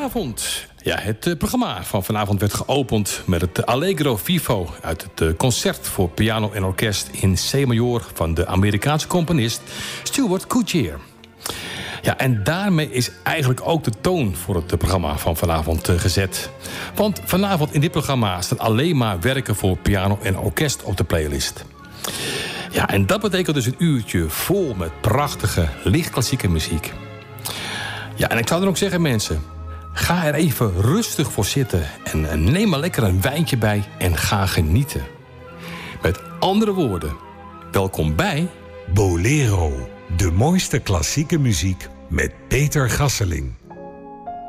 Goedenavond. Ja, het programma van vanavond werd geopend met het Allegro Vivo uit het concert voor piano en orkest in C-major van de Amerikaanse componist Stewart Coutier. Ja, en daarmee is eigenlijk ook de toon voor het programma van vanavond gezet. Want vanavond in dit programma staan alleen maar werken voor piano en orkest op de playlist. Ja, en dat betekent dus een uurtje vol met prachtige, lichtklassieke muziek. Ja, en ik zou dan ook zeggen, mensen, ga er even rustig voor zitten en neem maar lekker een wijntje bij en ga genieten. Met andere woorden, welkom bij Bolero, de mooiste klassieke muziek met Peter Gasseling.